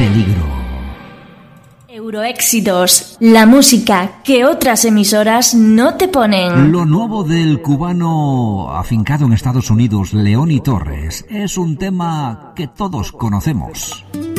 peligro. Euroéxitos, la música que otras emisoras no te ponen. Lo nuevo del cubano afincado en Estados Unidos, Leoni Torres, es un tema que todos conocemos.